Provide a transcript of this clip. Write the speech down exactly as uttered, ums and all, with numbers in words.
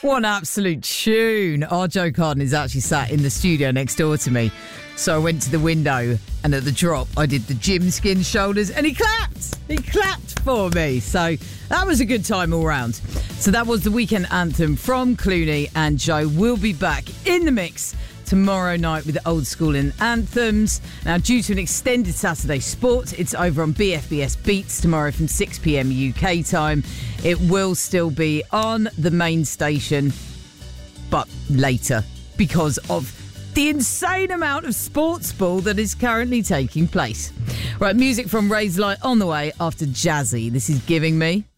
What an absolute tune. Our Joe Carden is actually sat in the studio next door to me. So I went to the window and at the drop I did the Jim Skin shoulders and he clapped. He clapped for me. So that was a good time all round. So that was the weekend anthem from Clooney, and Joe will be back in the mix tomorrow night with the old school and anthems. Now, due to an extended Saturday sport, it's over on B F B S Beats tomorrow from six p.m. U K time. It will still be on the main station, but later, because of the insane amount of sports ball that is currently taking place. Right, music from Raised Light on the way after Jazzy. This is Giving Me.